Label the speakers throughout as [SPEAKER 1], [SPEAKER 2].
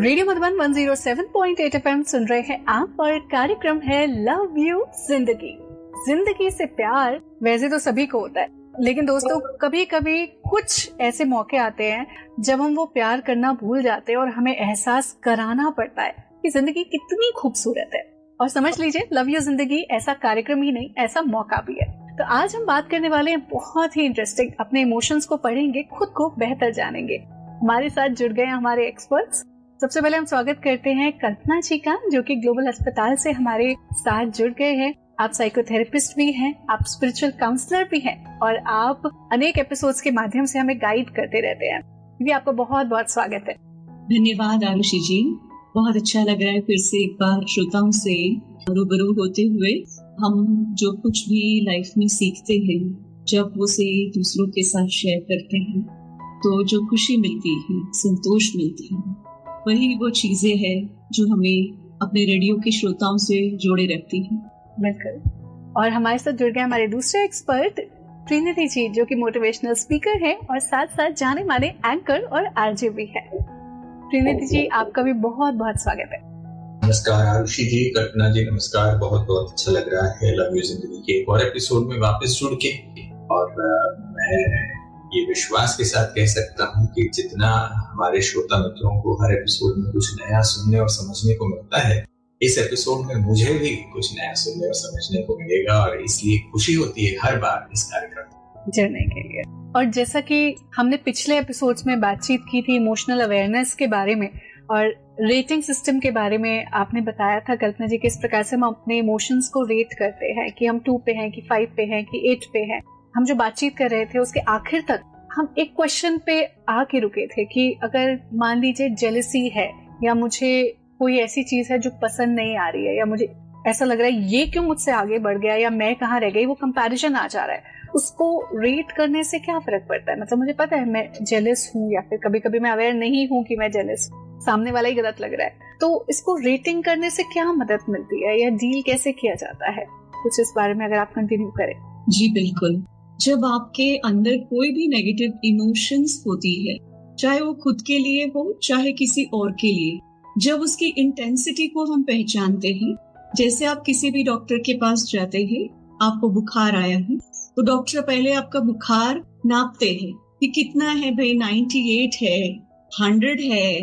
[SPEAKER 1] Radio Madhuban 107.8 FM सुन रहे हैं आप और कार्यक्रम है लव यू जिंदगी। जिंदगी से प्यार वैसे तो सभी को होता है, लेकिन दोस्तों कभी कभी कुछ ऐसे मौके आते हैं जब हम वो प्यार करना भूल जाते हैं और हमें एहसास कराना पड़ता है कि जिंदगी कितनी खूबसूरत है। और समझ लीजिए लव यू जिंदगी ऐसा कार्यक्रम ही नहीं, ऐसा मौका भी है। तो आज हम बात करने वाले हैं बहुत ही इंटरेस्टिंग, अपने इमोशंस को पढ़ेंगे, खुद को बेहतर जानेंगे। हमारे साथ जुड़ गए हमारे एक्सपर्ट्स। सबसे पहले हम स्वागत करते हैं कल्पना जी का, जो कि ग्लोबल अस्पताल से हमारे साथ जुड़ गए हैं। आप साइकोथेरेपिस्ट भी हैं, आप स्पिरिचुअल काउंसलर भी हैं और आप अनेक एपिसोड्स के माध्यम से हमें गाइड करते रहते हैं। ये आपका बहुत बहुत स्वागत है।
[SPEAKER 2] धन्यवाद आरुषि जी, बहुत अच्छा लग रहा है फिर से एक बार श्रोताओं से रूबरू होते हुए। हम जो कुछ भी लाइफ में सीखते हैं, जब उसे दूसरों के साथ शेयर करते हैं तो जो खुशी मिलती है, संतोष मिलती है, वही वो चीजें हैं जो हमें अपने रेडियो के श्रोताओं से जोड़े रखती हैं।
[SPEAKER 1] बिल्कुल। और हमारे साथ जुड़ गए हमारे दूसरे एक्सपर्ट ट्रिनिटी जी, जो कि मोटिवेशनल स्पीकर हैं और साथ साथ जाने माने एंकर और आरजे भी है। ट्रिनिटी जी, आपका भी बहुत बहुत स्वागत है।
[SPEAKER 3] नमस्कार आरुषि जी, कल्पना जी नमस्कार। बहुत बहुत अच्छा लग रहा है लव यू जिंदगी के एक और एपिसोड में वापस जुड़ के, और मैं ये विश्वास के साथ कह सकता हूँ कि जितना हमारे श्रोता मित्रों को हर एपिसोड में कुछ नया सुनने और समझने को मिलता है, इस एपिसोड में मुझे भी कुछ नया सुनने और समझने को मिलेगा, और इसलिए खुशी होती है हर बार इस कार्यक्रम
[SPEAKER 1] जुड़ने के लिए। और जैसा कि हमने पिछले एपिसोड्स में बातचीत की थी इमोशनल अवेयरनेस के बारे में और रेटिंग सिस्टम के बारे में, आपने बताया था कल्पना जी किस प्रकार से हम अपने इमोशंस को रेट करते हैं कि हम 2 पे हैं कि 5 पे हैं कि 8 पे हैं। हम जो बातचीत कर रहे थे उसके आखिर तक हम एक क्वेश्चन पे आके रुके थे कि अगर मान लीजिए जेलसी है या मुझे कोई ऐसी चीज है जो पसंद नहीं आ रही है, या मुझे ऐसा लग रहा है ये क्यों मुझसे आगे बढ़ गया या मैं कहाँ रह गई, वो कंपैरिजन आ जा रहा है, उसको रेट करने से क्या फर्क पड़ता है? मतलब मुझे पता है मैं जेलस हूँ, या फिर कभी कभी मैं अवेयर नहीं हूँ कि मैं जेलस हूँ, सामने वाला ही गलत लग रहा है, तो इसको रेटिंग करने से क्या मदद मिलती है या डील कैसे किया जाता है? कुछ इस बारे में अगर आप कंटिन्यू करें।
[SPEAKER 2] जी बिल्कुल। जब आपके अंदर कोई भी नेगेटिव इमोशंस होती है, चाहे वो खुद के लिए हो चाहे किसी और के लिए, जब उसकी इंटेंसिटी को हम पहचानते हैं, जैसे आप किसी भी डॉक्टर के पास जाते हैं, आपको बुखार आया है तो डॉक्टर पहले आपका बुखार नापते हैं कि कितना है भाई, 98 है, 100 है,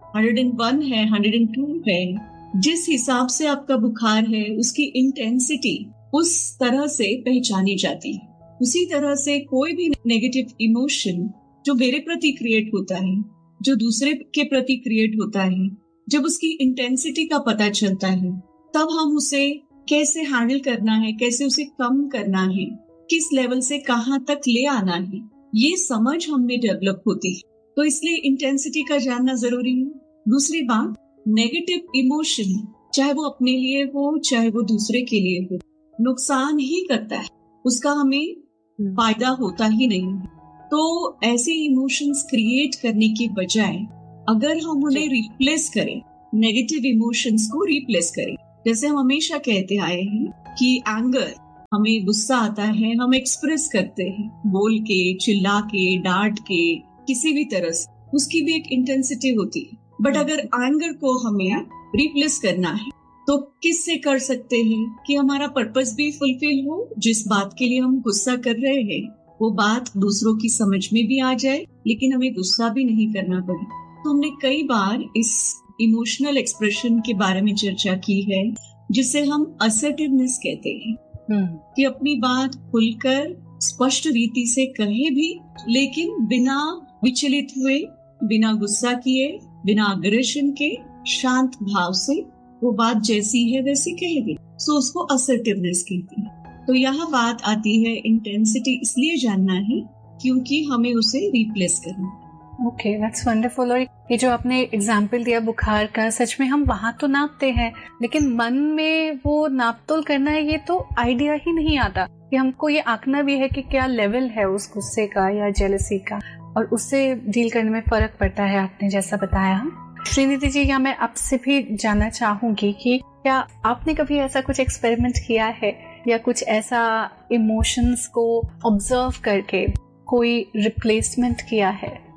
[SPEAKER 2] 101 है, 102 है। जिस हिसाब से आपका बुखार है उसकी इंटेंसिटी उस तरह से पहचानी जाती है। उसी तरह से कोई भी नेगेटिव इमोशन जो मेरे प्रति क्रिएट होता है, जो दूसरे के प्रति क्रिएट होता है, जब उसकी इंटेंसिटी का पता चलता है तब हम उसे कैसे हैंडल करना है, कैसे उसे कम करना है, किस लेवल से कहाँ तक ले आना है, ये समझ हमें डेवलप होती है। तो इसलिए इंटेंसिटी का जानना जरूरी है। दूसरी बात, नेगेटिव इमोशन चाहे वो अपने लिए हो चाहे वो दूसरे के लिए हो, नुकसान ही करता है, उसका हमें फायदा होता ही नहीं। तो ऐसे इमोशंस क्रिएट करने की बजाय अगर हम उन्हें रिप्लेस करें, नेगेटिव इमोशंस को रिप्लेस करें, जैसे हम हमेशा कहते आए हैं कि एंगर, हमें गुस्सा आता है, हम एक्सप्रेस करते हैं बोल के, चिल्ला के, डांट के, किसी भी तरह से, उसकी भी एक इंटेंसिटी होती है। बट अगर एंगर को हमें रिप्लेस करना है तो किससे कर सकते हैं कि हमारा पर्पस भी फुलफिल हो, जिस बात के लिए हम गुस्सा कर रहे हैं वो बात दूसरों की समझ में भी आ जाए, लेकिन हमें गुस्सा भी नहीं करना पड़े। तो हमने कई बार इस इमोशनल एक्सप्रेशन के बारे में चर्चा की है, जिसे हम असर्टिवनेस कहते हैं, कि अपनी बात खुलकर स्पष्ट रीति से कहे भी, लेकिन बिना विचलित हुए, बिना गुस्सा किए, बिना अग्रेशन के, शांत भाव से वो बात जैसी है वैसी कह दी। सो उसको असर्टिवनेस कहते हैं। तो यहाँ बात आती है इंटेंसिटी इसलिए जानना है क्योंकि हमें उसे रिप्लेस करना है।
[SPEAKER 1] Okay, that's wonderful. और ये जो आपने एग्जाम्पल दिया बुखार का, सच में हम वहां तो नापते हैं, लेकिन मन में वो नापतोल करना है ये तो आइडिया ही नहीं आता कि हमको ये आंकना भी है कि क्या लेवल है उस गुस्से का या जेलसी का, और उससे डील करने में फर्क पड़ता है, आपने जैसा बताया। श्रीनिधि जी, या मैं आपसे भी जानना चाहूंगी कि क्या आपने कभी ऐसा कुछ एक्सपेरिमेंट किया है या कुछ ऐसा इमोशंस को ऑब्जर्व करके कोई रिप्लेसमेंट किया है?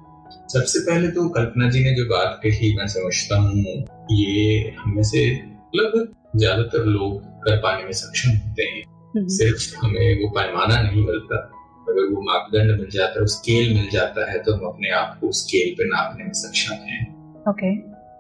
[SPEAKER 3] सबसे पहले तो कल्पना जी ने जो बात कही, मैं समझता हूँ ये हमें से लगभग ज्यादातर लोग कर पाने में सक्षम होते हैं। सिर्फ हमें वो पैमाना नहीं मिलता, अगर वो मापदंड मिल जाता है, स्केल मिल जाता है, तो हम अपने आप को स्केल पे नापने में सक्षम हैं।
[SPEAKER 1] ओके।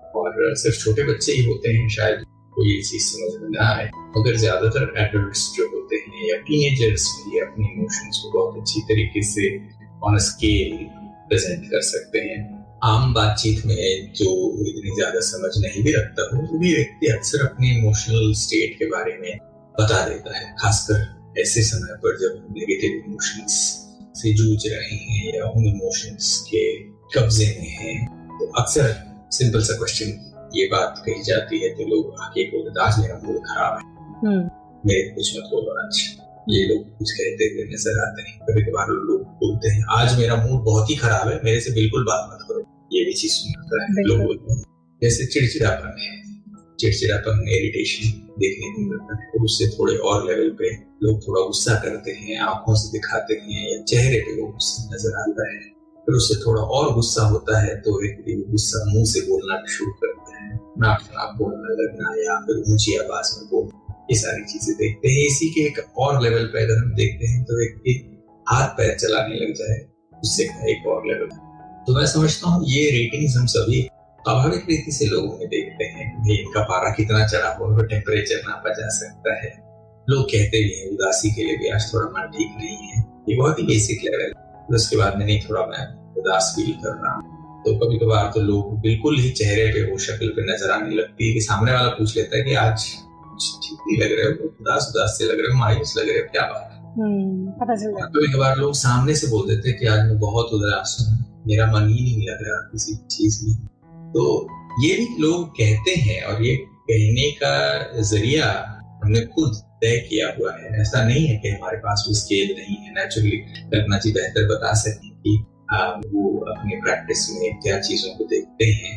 [SPEAKER 3] और सिर्फ छोटे बच्चे ही होते हैं शायद को ये चीज समझ में ना आए, मगर ज्यादातर एडल्ट्स जो होते हैं या टीनेजर्स भी अपने इमोशंस को बहुत अच्छी तरीके से ऑन स्केल प्रेजेंट कर सकते हैं। आम बातचीत में जो इतनी ज्यादा समझ नहीं भी रखता हो, वो भी व्यक्ति अक्सर अपने इमोशनल स्टेट के बारे में बता देता है, खासकर ऐसे समय पर जब हम नेगेटिव इमोशंस से जूझ रहे हैं या उन इमोशंस के कब्जे में हैं। तो अक्सर सिंपल सा क्वेश्चन ये बात कही जाती है तो लोग आके बोलते आज मेरा मूड खराब है, मेरे कुछ मत बोलो आज। ये लोग कुछ कहते हुए नजर आते हैं। कभी कभार लोग बोलते हैं आज मेरा मूड बहुत ही खराब है, मेरे से बिल्कुल बात मत करो। ये भी चीज सुनता है। लोग बोलते हैं जैसे चिड़चिड़ापन है, चिड़चिड़ापन इरिटेशन देखने को मिलता है, और उससे थोड़े और लेवल पे लोग थोड़ा गुस्सा करते हैं, आंखों से दिखाते हैं या चेहरे पे वो गुस्सा नजर आता है। फिर उससे थोड़ा और गुस्सा होता है तो व्यक्ति गुस्सा मुंह से बोलना शुरू करता है, नाक नाक बोलने लगना या फिर ऊंची आवाज में बोलना, ये सारी चीजें देखते हैं। इसी के एक और लेवल पे अगर हम देखते हैं तो व्यक्ति हाथ पैर चलाने लग जाए, उससे एक और लेवल। तो मैं समझता हूँ ये रेटिंग्स हम सभी स्वाभाविक रीति से लोगों में देखते हैं कि इनका पारा कितना चढ़ा हुआ है, टेम्परेचर नापा जा सकता है। लोग कहते भी हैं उदासी के लिए भी आज थोड़ा मन ठीक नहीं है, ये बहुत ही बेसिक लेवल। उसके बाद में नहीं थोड़ा मैं उदास फील कर रहा हूँ, तो कभी कभार तो लोग बिल्कुल ही चेहरे पे वो शक्ल पे नजर आने लगती है कि सामने वाला पूछ लेता है कि आज ठीक नहीं लग रहे हो, उदास उदास से लग रहे हो, मायूस लग रहे हो, क्या बात है।
[SPEAKER 1] पता चल जाता है।
[SPEAKER 3] कभी कभार लोग सामने से बोल देते हैं कि आज मैं बहुत उदास हूँ, मेरा मन ही नहीं लग रहा किसी चीज में। तो ये भी लोग कहते हैं और ये कहने का जरिया हमने खुद तय किया हुआ है। ऐसा नहीं है कि हमारे पास वो स्केल नहीं है। नेचुरली कल्पना जी बेहतर बता सकती कि वो अपने प्रैक्टिस में क्या चीजों को देखते हैं।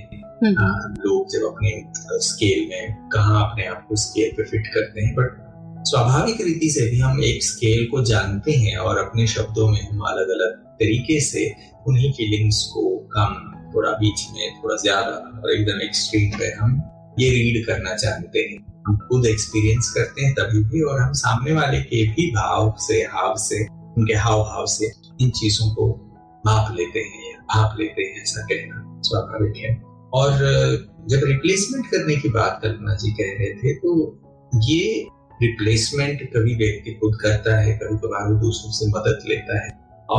[SPEAKER 3] लोग जब अपने स्केल में कहाँ अपने आप को स्केल पे फिट करते हैं, बट स्वाभाविक रीति से भी हम एक स्केल को जानते हैं और अपने शब्दों में हम अलग अलग तरीके से उन्हीं फीलिंग्स को कम, थोड़ा बीच में, थोड़ा ज्यादा और एकदम एक्सट्रीम पे हम ये रीड करना जानते हैं। हम खुद एक्सपीरियंस करते हैं तभी भी, और हम सामने वाले के भी भाव से, उनके हाव भाव से इन चीजों को माप लेते हैं या भाप लेते हैं, ऐसा कहना स्वाभाविक है। और जब रिप्लेसमेंट करने की बात कल्पना जी कह रहे थे, तो ये रिप्लेसमेंट कभी व्यक्ति खुद करता है, कभी कभार वो दूसरों से मदद लेता है।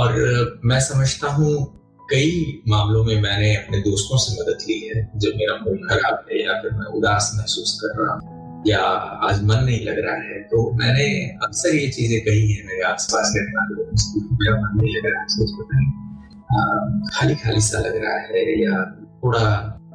[SPEAKER 3] और मैं समझता हूँ कई मामलों में मैंने अपने दोस्तों से मदद ली है। जब मेरा मूड खराब है या फिर मैं उदास महसूस कर रहा हूँ या आज मन नहीं लग रहा है, तो मैंने अक्सर ये चीजें कही है मेरे आसपास रहने वाले लोगों से। मेरा मन नहीं लग रहा है, सोच पता नहीं खाली खाली सा लग रहा है या थोड़ा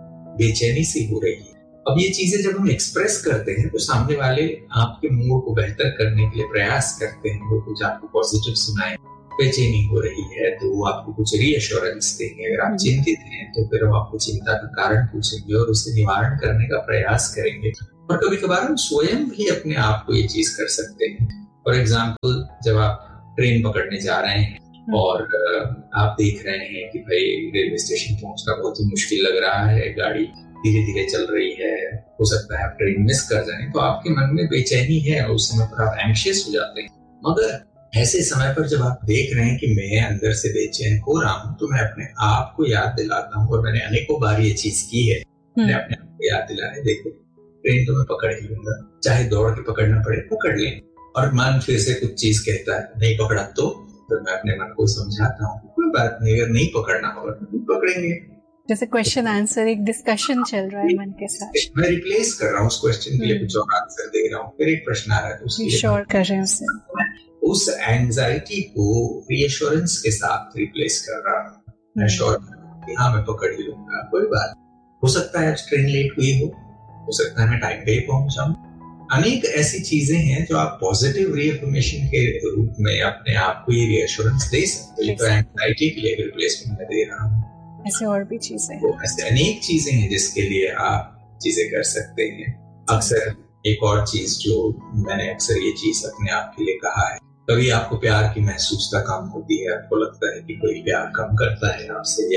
[SPEAKER 3] बेचैनी सी हो रही है। अब ये चीजें जब हम एक्सप्रेस करते हैं तो सामने वाले आपके मूड को बेहतर करने के लिए प्रयास करते हैं, वो कुछ आपको पॉजिटिव सुनाए। बेचैनी हो रही है तो वो आपको कुछ रीअश्योरेंस देंगे। अगर आप चिंतित हैं तो फिर वो आपको चिंता का कारण पूछेंगे और उससे निवारण करने का प्रयास करेंगे। और कभी कभार हम स्वयं भी अपने आप को ये चीज कर सकते हैं। फॉर एग्जाम्पल, जब आप ट्रेन पकड़ने जा रहे हैं और आप देख रहे हैं कि भाई रेलवे स्टेशन पहुंचना बहुत ही मुश्किल लग रहा है, गाड़ी धीरे धीरे चल रही है, हो सकता है आप ट्रेन मिस कर जाएं, तो आपके मन में बेचैनी है और उस समय पर आप एंग्शियस हो जाते हैं। मगर ऐसे समय पर जब आप देख रहे हैं कि मैं अंदर से बेचैन हो रहा हूँ, तो मैं अपने आप को याद दिलाता हूँ, और मैंने अनेकों बार ये चीज की है। मैं अपने आप को याद दिला रहे, देखो ट्रेन तो मैं पकड़ ही लूंगा, चाहे दौड़ के पकड़ना पड़े पकड़ लें। और मन फिर से कुछ चीज कहता है नहीं पकड़ा, तो फिर मैं अपने मन को समझाता हूँ कोई बात नहीं, अगर नहीं पकड़ना होगा तो पकड़ेंगे।
[SPEAKER 1] जैसे क्वेश्चन आंसर एक डिस्कशन चल रहा है मन के साथ,
[SPEAKER 3] मैं रिप्लेस कर रहा हूँ उस क्वेश्चन के लिए कुछ और आंसर दे रहा हूँ, फिर एक प्रश्न आ रहा है उसके लिए
[SPEAKER 1] श्योर कर रहे हैं उससे,
[SPEAKER 3] उस एंजाइटी को रीअश्योरेंस के साथ रिप्लेस कर रहा हूँ। मैं श्योर कि हाँ मैं पकड़ ही लूंगा, कोई बात। हो सकता है आज ट्रेन लेट हुई हो सकता है मैं टाइम पे ही पहुंच जाऊं। अनेक ऐसी चीजें हैं जो आप पॉजिटिव रीअफर्मेशन के रूप में अपने आप को ये रीअश्योरेंस दे सकते हो। तो एंजाइटी के लिए रिप्लेसमेंट मैं दे रहा हूँ।
[SPEAKER 1] ऐसे और भी चीजें,
[SPEAKER 3] ऐसे अनेक चीजें हैं जिसके लिए आप चीजें कर सकते हैं। अक्सर एक और चीज जो मैंने अक्सर ये चीज अपने आप के लिए कहा है, कभी आपको प्यार की महसूसता कम होती है, आपको लगता है कि कोई प्यार कम करता है आपसे, या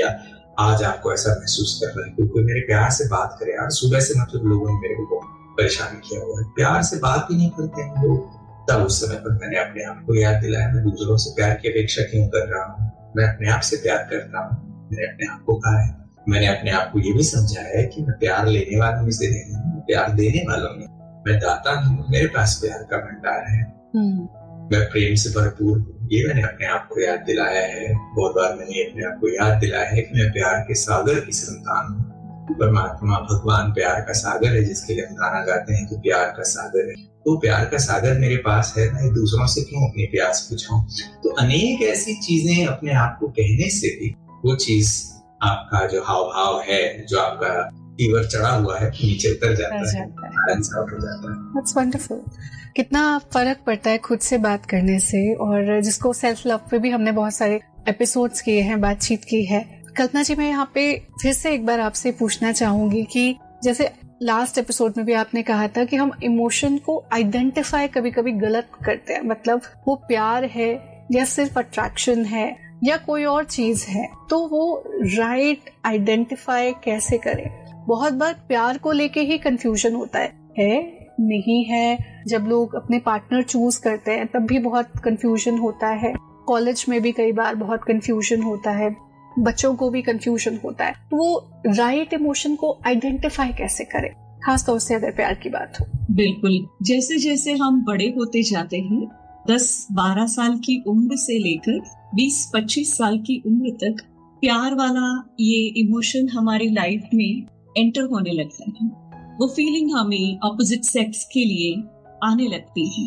[SPEAKER 3] आज आपको ऐसा महसूस कर रहा है, क्योंकि मेरे प्यार से बात करे। यार सुबह से मतलब लोगों ने मेरे को परेशान किया हुआ है, प्यार से बात ही नहीं करते हैं लोग। तब उस समय पर मैंने अपने आप को याद दिलाया, मैं दूसरों से प्यार की अपेक्षा क्यों कर रहा हूँ, मैं अपने आप से प्यार करता हूँ। मैंने अपने आप को कहा है, मैंने अपने आप को ये भी समझाया है कि मैं प्यार लेने वालों में से नहीं हूँ, प्यार देने वालों में मैं दाता हूँ। मेरे पास प्यार का भंडार है, मैं प्रेम से भरपूर हूँ। ये मैंने अपने आप को याद दिलाया है। बहुत बार मैंने अपने आप को याद दिलाया है कि मैं प्यार के सागर की संतान हूँ। परमात्मा भगवान प्यार का सागर है, जिसके लिए हम गाना गाते हैं कि प्यार का सागर है। तो प्यार का सागर मेरे पास है, मैं दूसरों से क्यों अपनी प्यास बुझाऊं। तो अनेक ऐसी चीजें अपने आप को कहने से भी वो चीज, आपका जो हाव भाव है, जो आपका फीवर चढ़ा हुआ है, नीचे उतर जाता है, हो जाता है।
[SPEAKER 1] That's wonderful. कितना फर्क पड़ता है खुद से बात करने से। और जिसको सेल्फ लव पे भी हमने बहुत सारे एपिसोड्स किए हैं, बातचीत की है। कल्पना जी, मैं यहाँ पे फिर से एक बार आपसे पूछना चाहूंगी कि जैसे लास्ट एपिसोड में भी आपने कहा था कि हम इमोशन को आइडेंटिफाई कभी कभी गलत करते हैं, मतलब वो प्यार है या सिर्फ अट्रैक्शन है या कोई और चीज है, तो वो राइट आइडेंटिफाई कैसे करें। बहुत बार प्यार को लेके ही कंफ्यूजन होता है नहीं है। जब लोग अपने पार्टनर चूज करते हैं तब भी बहुत कंफ्यूजन होता है, कॉलेज में भी कई बार बहुत कंफ्यूजन होता है, बच्चों को भी कंफ्यूजन होता है। तो वो राइट इमोशन को आइडेंटिफाई कैसे करें, खास तौर से अगर प्यार की बात हो।
[SPEAKER 2] बिल्कुल, जैसे जैसे हम बड़े होते जाते हैं, 10-12 साल की उम्र से लेकर 20-25 साल की उम्र तक प्यार वाला ये इमोशन हमारी लाइफ में एंटर होने लगता है। वो फीलिंग हमें ऑपोजिट सेक्स के लिए आने लगती है।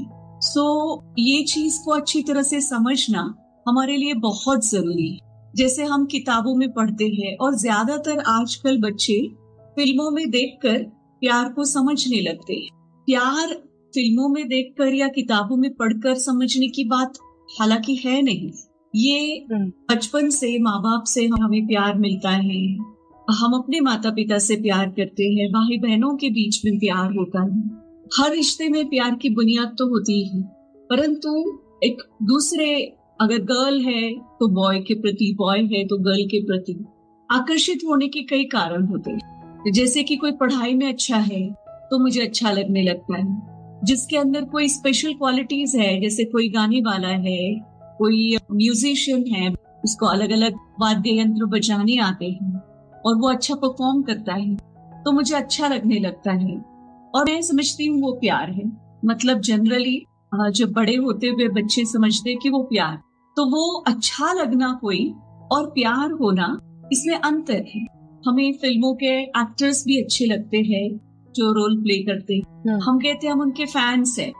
[SPEAKER 2] ये चीज को अच्छी तरह से समझना हमारे लिए बहुत जरूरी है। जैसे हम किताबों में पढ़ते हैं, और ज्यादातर आजकल बच्चे फिल्मों में देखकर प्यार को समझने लगते हैं। प्यार फिल्मों में देखकर या किताबों में पढ़कर समझने की बात हालांकि है नहीं। ये बचपन से माँ बाप से हमें प्यार मिलता है, हम अपने माता पिता से प्यार करते हैं, भाई बहनों के बीच में प्यार होता है। हर रिश्ते में प्यार की बुनियाद तो होती है, परंतु एक दूसरे, अगर गर्ल है तो बॉय के प्रति, बॉय है तो गर्ल के प्रति आकर्षित होने के कई कारण होते हैं। जैसे कि कोई पढ़ाई में अच्छा है तो मुझे अच्छा लगने लगता है, जिसके अंदर कोई स्पेशल क्वालिटीज है, जैसे कोई गाने वाला है, कोई म्यूजिशियन है, उसको अलग अलग वाद्य यंत्र बजाने आते हैं और वो अच्छा परफॉर्म करता है, तो मुझे अच्छा लगने लगता है और मैं समझती हूँ वो प्यार है। मतलब जनरली जब बड़े होते हुए बच्चे समझते कि वो प्यार, तो वो अच्छा लगना कोई और प्यार होना, इसमें अंतर है। हमें फिल्मों के एक्टर्स भी अच्छे लगते हैं जो रोल प्ले करते हैं, हम कहते हैं हम उनके फैंस हैं।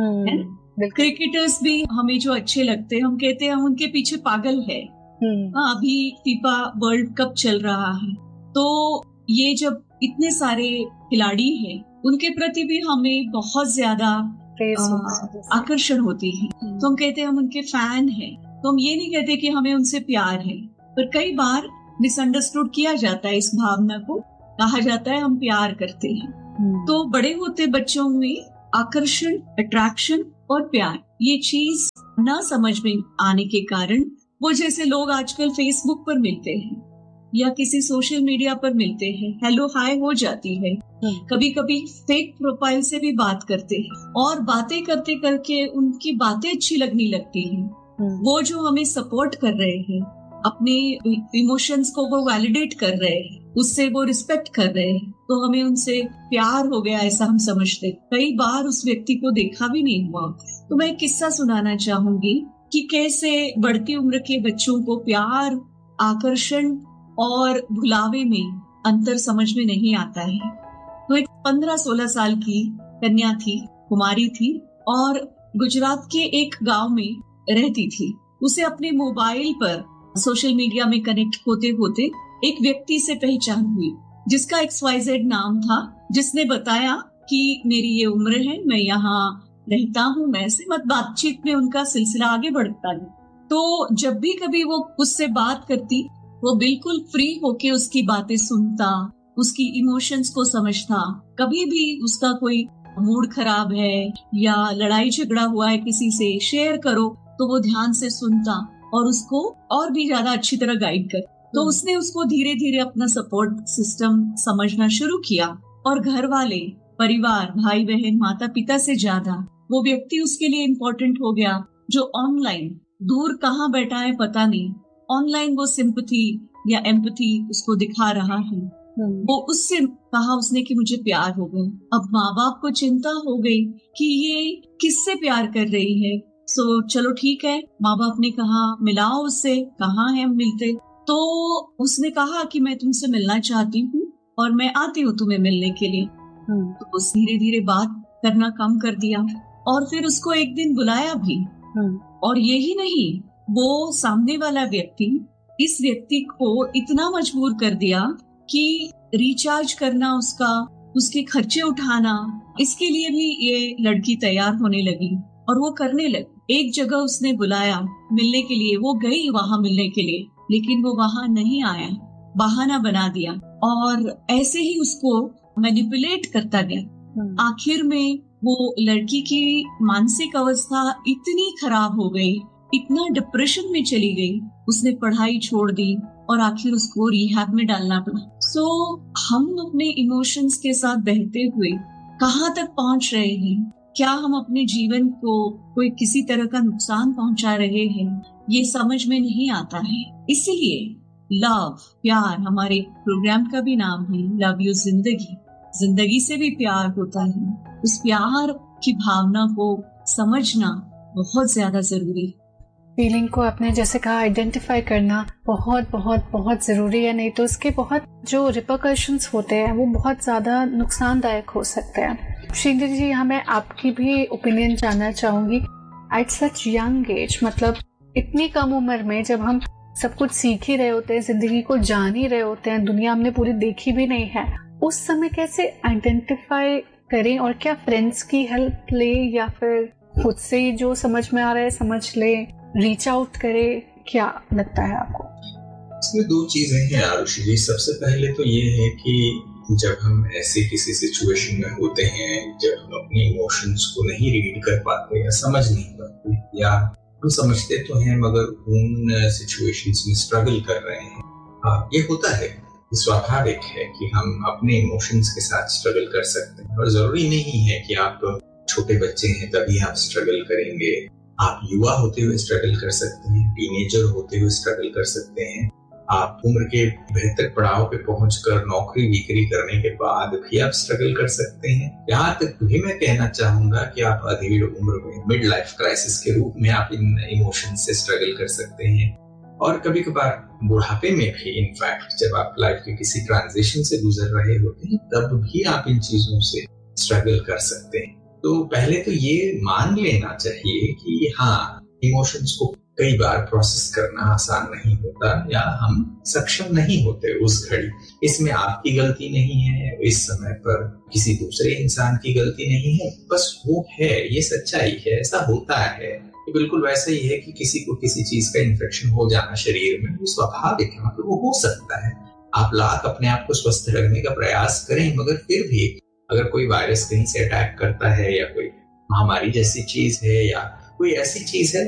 [SPEAKER 2] क्रिकेटर्स भी हमें जो अच्छे लगते हैं, हम कहते हैं हम उनके पीछे पागल है। अभी फीफा वर्ल्ड कप चल रहा है, तो ये जब इतने सारे खिलाड़ी हैं, उनके प्रति भी हमें बहुत ज्यादा आकर्षण होती है, तो हम कहते हैं हम उनके फैन हैं। तो हम ये नहीं कहते कि हमें उनसे प्यार है, पर कई बार मिसअंडरस्टूड किया जाता है इस भावना को, कहा जाता है हम प्यार करते हैं। तो बड़े होते बच्चों में आकर्षण, अट्रैक्शन और प्यार, ये चीज ना समझ में आने के कारण वो, जैसे लोग आजकल फेसबुक पर मिलते हैं या किसी सोशल मीडिया पर मिलते हैं, हेलो हाय हो जाती है, कभी कभी फेक प्रोफाइल से भी बात करते हैं और बातें करते करके उनकी बातें अच्छी लगने लगती हैं। वो जो हमें सपोर्ट कर रहे हैं, अपने इमोशंस को वो वैलिडेट कर रहे हैं, उससे वो रिस्पेक्ट कर रहे हैं, तो हमें उनसे प्यार हो गया ऐसा हम समझते। कई बार उस व्यक्ति को देखा भी नहीं हुआ। तो मैं एक किस्सा सुनाना चाहूंगी कि कैसे बढ़ती उम्र के बच्चों को प्यार, आकर्षण और भुलावे में अंतर समझ में नहीं आता है। तो एक 15-16 साल की कन्या थी, कुमारी थी और गुजरात के एक गांव में रहती थी। उसे अपने मोबाइल पर सोशल मीडिया में कनेक्ट होते होते एक व्यक्ति से पहचान हुई, जिसका XYZ नाम था, जिसने बताया कि मेरी ये उम्र है, मैं यहाँ रहता हूँ, मैं से मत बातचीत में उनका सिलसिला आगे बढ़ता है। तो जब भी कभी वो उससे बात करती, वो बिल्कुल फ्री होके उसकी बातें सुनता, उसकी इमोशंस को समझता। कभी भी उसका कोई मूड खराब है या लड़ाई झगड़ा हुआ है किसी से, शेयर करो तो वो ध्यान से सुनता और उसको और भी ज्यादा अच्छी तरह गाइड कर। तो उसने उसको धीरे धीरे अपना सपोर्ट सिस्टम समझना शुरू किया और घर वाले, परिवार, भाई बहन, माता पिता से ज्यादा वो व्यक्ति उसके लिए इम्पोर्टेंट हो गया जो ऑनलाइन दूर कहाँ बैठा है पता नहीं, ऑनलाइन वो सिंपैथी या एम्पैथी उसको दिखा रहा है। वो उससे कहा उसने कि मुझे प्यार हो गया। अब माँ बाप को चिंता हो गई कि ये किससे प्यार कर रही है। सो चलो ठीक है, माँ बाप ने कहा मिलाओ उससे, कहाँ है हम मिलते। तो उसने कहा कि मैं तुमसे मिलना चाहती हूँ और मैं आती हूँ तुम्हें मिलने के लिए। तो उस धीरे धीरे बात करना कम कर दिया और फिर उसको एक दिन बुलाया भी। और यही नहीं, वो सामने वाला व्यक्ति इस व्यक्ति को इतना मजबूर कर दिया कि रिचार्ज करना उसके खर्चे उठाना, इसके लिए भी ये लड़की तैयार होने लगी और वो करने लगी। एक जगह उसने बुलाया मिलने के लिए, वो गई वहां मिलने के लिए, लेकिन वो वहां नहीं आया, बहाना बना दिया और ऐसे ही उसको मैनिपुलेट करता गया। आखिर में वो लड़की की मानसिक अवस्था इतनी खराब हो गई, इतना डिप्रेशन में चली गई, उसने पढ़ाई छोड़ दी और आखिर उसको रिहैब में डालना पड़ा। सो हम अपने इमोशंस के साथ बहते हुए कहाँ तक पहुंच रहे हैं? क्या हम अपने जीवन को कोई किसी तरह का नुकसान पहुंचा रहे हैं? ये समझ में नहीं आता है। इसीलिए लव, प्यार, हमारे प्रोग्राम का भी नाम है लव यू जिंदगी। जिंदगी से भी प्यार होता है। उस प्यार की भावना को समझना बहुत ज्यादा जरूरी है।
[SPEAKER 1] फीलिंग को आपने जैसे कहा आइडेंटिफाई करना बहुत बहुत बहुत ज़रूरी है, नहीं तो उसके बहुत जो रिपरकशंस होते हैं वो बहुत ज़्यादा नुकसानदायक हो सकते हैं। श्रीनिधि जी, यहाँ मैं आपकी भी ओपिनियन जानना चाहूँगी। एट सच यंग एज, मतलब इतनी कम उम्र में जब हम सब कुछ सीख ही रहे होते हैं, ज़िंदगी को जान ही रहे होते हैं, दुनिया हमने पूरी देखी भी नहीं है, उस समय कैसे आइडेंटिफाई करें और क्या फ्रेंड्स की हेल्प ले या फिर खुद से जो समझ में आ रहा है समझ ले, रीच आउट करे, क्या लगता है आपको?
[SPEAKER 3] इसमें दो चीजें हैं आरुषि जी। सबसे पहले तो ये है कि जब हम ऐसे किसी सिचुएशन में होते हैं, जब हम अपने इमोशंस को नहीं रीड कर पाते या समझ नहीं पाते, या हम समझते तो हैं मगर उन सिचुएशंस में स्ट्रगल कर रहे हैं, ये होता है, स्वाभाविक है कि हम अपने इमोशंस के साथ स्ट्रगल कर सकते हैं। और जरूरी नहीं है कि आप छोटे बच्चे हैं तभी आप स्ट्रगल करेंगे। आप युवा होते हुए स्ट्रगल कर सकते हैं, टीनेजर होते हुए स्ट्रगल कर सकते हैं, आप उम्र के बेहतर पड़ाव पे पहुंचकर नौकरी विक्री करने के बाद भी आप स्ट्रगल कर सकते हैं। यहाँ तक भी मैं कहना चाहूंगा कि आप अधेड़ उम्र में मिड लाइफ क्राइसिस के रूप में आप इन इमोशन से स्ट्रगल कर सकते हैं। और कभी कभार बुढ़ापे में भी, इनफैक्ट जब आप लाइफ के किसी ट्रांजिशन से गुजर रहे होते हैं, तब भी आप इन चीजों से स्ट्रगल कर सकते हैं। तो पहले तो ये मान लेना चाहिए कि हाँ, इमोशंस को कई बार प्रोसेस करना आसान नहीं होता या हम सक्षम नहीं होते उस घड़ी। इसमें आपकी गलती नहीं है, इस समय पर किसी दूसरे इंसान की गलती नहीं है, बस वो है, ये सच्चाई है, ऐसा होता है। ये बिल्कुल वैसा ही है कि किसी को किसी चीज का इन्फेक्शन हो जाना शरीर में, वो स्वाभाविक है, मतलब वो हो सकता है। आप लाख अपने आप को स्वस्थ रखने का प्रयास करें, मगर फिर भी अगर कोई वायरस कहीं से अटैक करता है या कोई महामारी जैसी चीज है या कोई ऐसी चीज है